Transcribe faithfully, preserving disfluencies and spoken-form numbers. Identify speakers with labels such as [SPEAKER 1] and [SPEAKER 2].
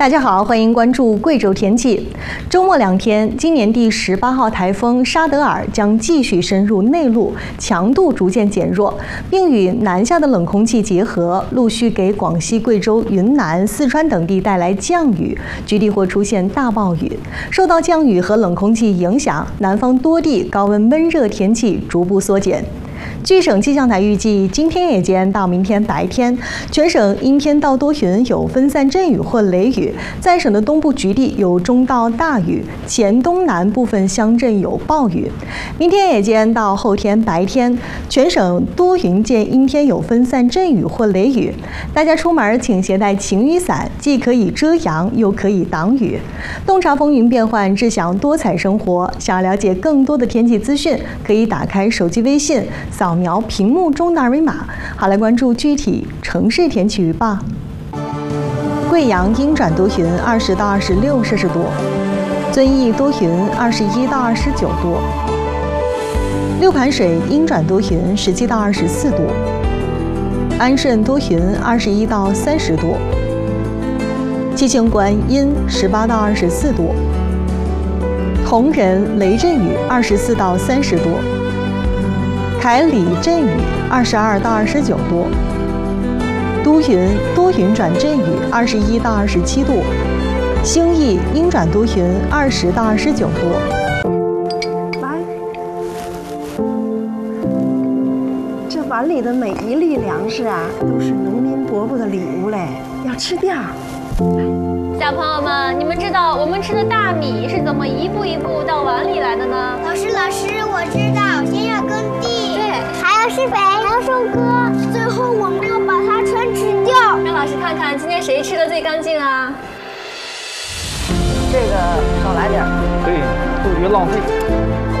[SPEAKER 1] 大家好，欢迎关注贵州天气。周末两天，今年第十八号台风沙德尔将继续深入内陆，强度逐渐减弱，并与南下的冷空气结合，陆续给广西、贵州、云南、四川等地带来降雨，局地或出现大暴雨。受到降雨和冷空气影响，南方多地高温闷热天气逐步缩减。据省气象台预计，今天夜间到明天白天，全省阴天到多云，有分散阵雨或雷雨，在省的东部局地有中到大雨，黔东南部分乡镇有暴雨。明天夜间到后天白天，全省多云见阴天，有分散阵雨或雷雨。大家出门请携带晴雨伞，既可以遮阳，又可以挡雨。洞察风云变幻，志享多彩生活。想了解更多的天气资讯，可以打开手机微信，扫描屏幕中的二维码。好，来关注具体城市天气预报。贵阳阴转多云，二十到二十六摄氏度；遵义多云，二十一到二十九度；六盘水阴转多云，十七到二十四度；安顺多云，二十一到三十度；七星关阴，十八到二十四度；铜仁雷阵雨，二十四到三十度；凯里阵雨，二十二到二十九度；都匀多云转阵雨，二十一到二十七度；兴义阴转多云，二十到二十九度。
[SPEAKER 2] 来，这碗里的每一粒粮食啊，都是农民伯伯的礼物嘞，要吃掉。
[SPEAKER 3] 小朋友们，你们知道我们吃的大米是怎么一步一步到碗里来的呢？
[SPEAKER 4] 老师，老师，我知道，先要耕地，
[SPEAKER 3] 对，
[SPEAKER 4] 还要施肥，还要收割，最后我们要把它全吃掉。
[SPEAKER 3] 让老师看看今天谁吃的最干净啊？
[SPEAKER 2] 这个少来点，
[SPEAKER 5] 对，都别浪费。